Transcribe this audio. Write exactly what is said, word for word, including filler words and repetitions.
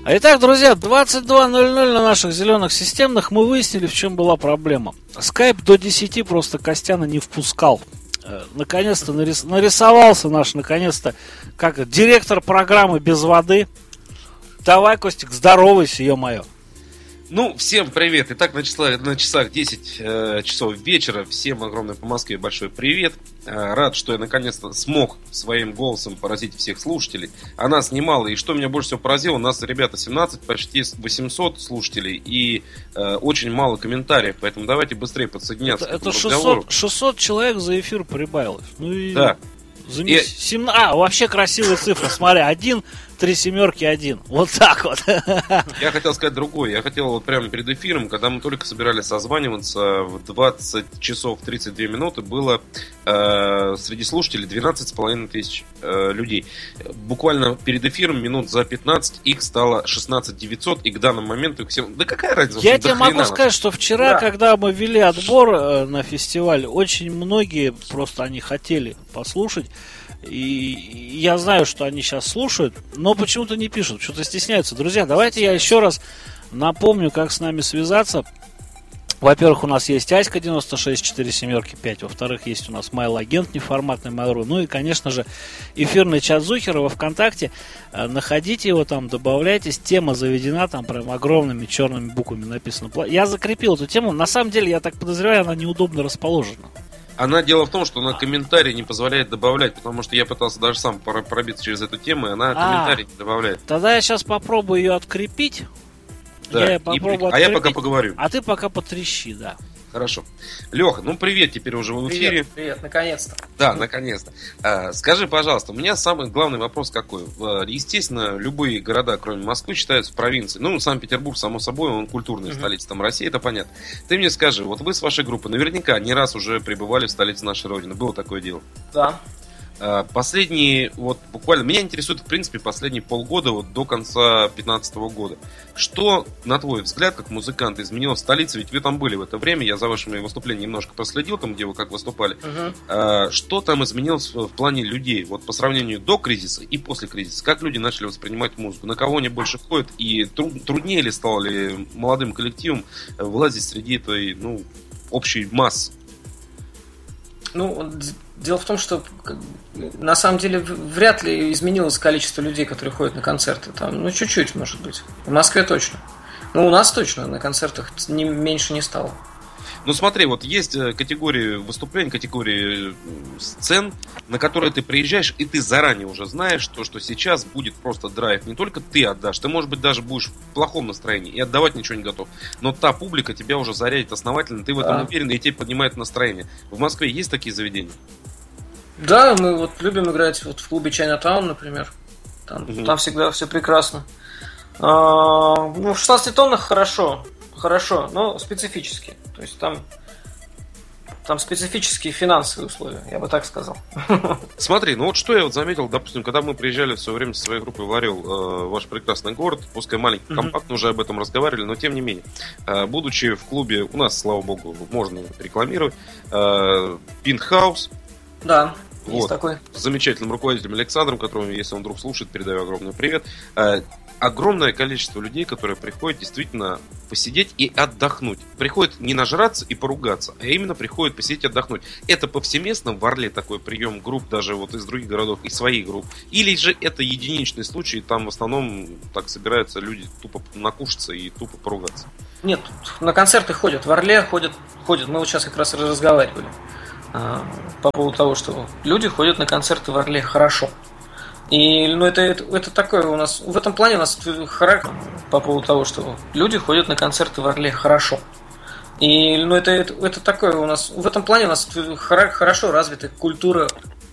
Итак, друзья, двадцать два ноль ноль на наших зеленых системных. Мы выяснили, в чем была проблема. Скайп до десяти просто Костяна не впускал. Наконец-то нарис... нарисовался наш, наконец-то, как директор программы без воды. Давай, Костик, здоровайся, ё-моё. Ну, всем привет. Итак, на, числа, на часах десять э, часов вечера. Всем огромное по Москве большой привет. Э, рад, что я наконец-то смог своим голосом поразить всех слушателей. А нас немало. И что меня больше всего поразило, у нас, ребята, семнадцать, почти восемьсот слушателей. И э, очень мало комментариев. Поэтому давайте быстрее подсоединяться это, к этому это разговору. шестьсот, шестьсот человек за эфир прибавилось. Ну и... Да. И... семнадцать... А, вообще красивая цифра. Смотри, один, три семерки, один. Вот так вот. Я хотел сказать другое. Я хотел вот прямо перед эфиром, когда мы только собирались созваниваться, в двадцать часов тридцать две минуты было э, среди слушателей двенадцать с половиной тысяч э, людей. Буквально перед эфиром минут за пятнадцать их стало шестнадцать девятьсот, и к данному моменту их всем... Да какая разница? Я тебе могу сказать, что вчера, да. когда мы вели отбор э, на фестиваль, очень многие просто они хотели послушать. И я знаю, что они сейчас слушают, но почему-то не пишут, что-то стесняются. Друзья, давайте я еще раз напомню, как с нами связаться. Во-первых, у нас есть Аська девяносто шесть четыре семерки пять. Во-вторых, есть у нас mail-агент неформатный Mail.ru. Ну и, конечно же, эфирный чат Зухера во ВКонтакте. Находите его там, добавляйтесь. Тема заведена, там прям огромными черными буквами написано. Я закрепил эту тему. На самом деле, я так подозреваю, она неудобно расположена. Она дело в том, что она комментарий не позволяет добавлять, потому что я пытался даже сам пробиться через эту тему, и она а, комментарий не добавляет. Тогда я сейчас попробую ее открепить. Да. Я попробую и, открепить, а я пока поговорю. А ты пока потрещи, да. Хорошо. Леха, ну привет теперь уже в эфире. Привет, привет, наконец-то. Да, наконец-то. А, скажи, пожалуйста, у меня самый главный вопрос какой? Естественно, любые города, кроме Москвы, считаются провинцией. Ну, Санкт-Петербург, само собой, он культурная uh-huh. столица там России, это понятно. Ты мне скажи, вот вы с вашей группой наверняка не раз уже пребывали в столице нашей Родины. Было такое дело? Да. Последние, вот буквально, меня интересует, в принципе, последние полгода, вот до конца две тысячи пятнадцатого года. Что, на твой взгляд, как музыкант, изменилось в столице? Ведь вы там были в это время, я за вашими выступлениями немножко проследил, там, где вы как выступали. Uh-huh. Что там изменилось в плане людей, вот по сравнению до кризиса и после кризиса? Как люди начали воспринимать музыку? На кого они больше ходят? И труднее ли стало ли молодым коллективам вылазить среди этой, ну, общей массы? Ну, дело в том, что на самом деле вряд ли изменилось количество людей, которые ходят на концерты. Там, ну, чуть-чуть, может быть. В Москве точно. Ну, у нас точно на концертах не, меньше не стало. Ну смотри, вот есть категории выступлений, категории сцен, на которые ты приезжаешь, и ты заранее уже знаешь, то, что сейчас будет просто драйв. Не только ты отдашь, ты, может быть, даже будешь в плохом настроении и отдавать ничего не готов. Но та публика тебя уже зарядит основательно, ты в этом да. уверен, и тебе поднимает настроение. В Москве есть такие заведения? Да, мы вот любим играть вот в клубе Chinatown, например. Там, угу. там всегда все прекрасно. А, ну, в шестнадцати тоннах хорошо. Хорошо, но специфически. То есть там, там специфические финансовые условия, я бы так сказал. Смотри, ну вот что я вот заметил, допустим, когда мы приезжали в свое время со своей группой в Орел, э, ваш прекрасный город, пускай маленький, mm-hmm. компактный, уже об этом разговаривали, но тем не менее, э, будучи в клубе, у нас, слава богу, можно рекламировать, э, Пинтхаус. Да. Вот, есть такой. С замечательным руководителем Александром, которому, если он вдруг слушает, передаю огромный привет. Э, огромное количество людей, которые приходят действительно посидеть и отдохнуть. Приходят не нажраться и поругаться, а именно приходят посидеть и отдохнуть. Это повсеместно в Орле такой прием групп, даже вот из других городов, и своих групп. Или же это единичный случай, там в основном так собираются люди тупо накушаться и тупо поругаться. Нет, на концерты ходят, в Орле ходят, ходят. Мы вот сейчас как раз разговаривали а, по поводу того, что люди ходят на концерты в Орле хорошо. И ну, это, это, это такое у нас. В этом плане у нас характер по поводу того, что люди ходят на концерты в Орле хорошо. И ну, это, это, это такое у нас. В этом плане у нас хорошо развита культура